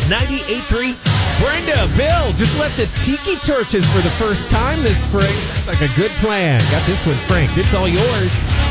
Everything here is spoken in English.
98.3. Brenda, Bill, just left the tiki torches for the first time this spring. That's like a good plan. Got this one franked. It's all yours.